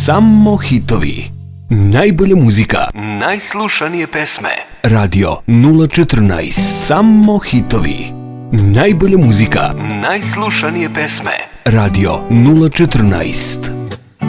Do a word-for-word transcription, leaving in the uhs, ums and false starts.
Samo hitovi. Najbolja muzika, najslušanije pesme. Radio nula četrnaest. Samo hitovi. Najbolja muzika, najslušanije pesme. Radio nula četrnaest.